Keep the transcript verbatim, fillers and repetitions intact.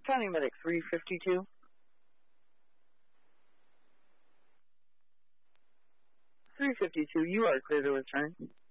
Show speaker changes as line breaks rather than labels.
County Medic three fifty-two. three fifty-two, you are clear to return.